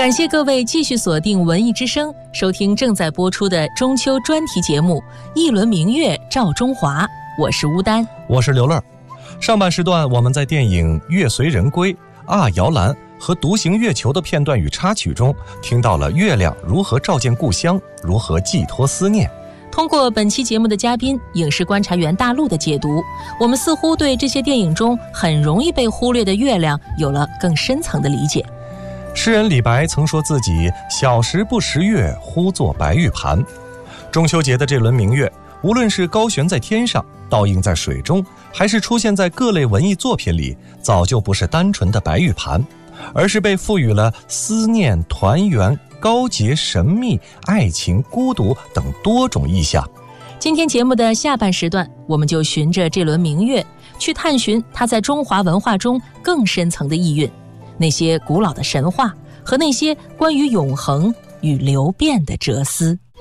感谢各位继续锁定文艺之声，收听正在播出的中秋专题节目《一轮明月照中华》，我是乌丹， 我是刘乐。上半时段我们在电影《月随人归》、摇篮和独行月球的片段与插曲中，听到了月亮如何照见故乡，如何寄托思念。 通过本期节目的嘉宾影视观察员大陆的解读，我们似乎对这些电影中很容易被忽略的月亮有了更深层的理解。 诗人李白曾说自己小时不识月，呼作白玉盘。中秋节的这轮明月，无论是高悬在天上，倒映在水中，还是出现在各类文艺作品里，早就不是单纯的白玉盘，而是被赋予了思念、团圆、高洁、神秘、爱情、孤独等多种意象。 今天节目的下半时段，我们就循着这轮明月，去探寻它在中华文化中更深层的意蕴，那些古老的神话和那些关于永恒与流变的哲思。